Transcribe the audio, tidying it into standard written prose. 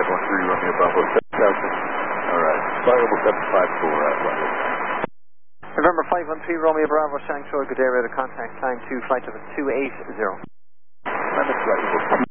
Romeo Bravo 7000. Alright, flight level 754, November 513 Romeo Bravo, Shanghai, good day, radar contact, climb to flight level 280. I'm at flight level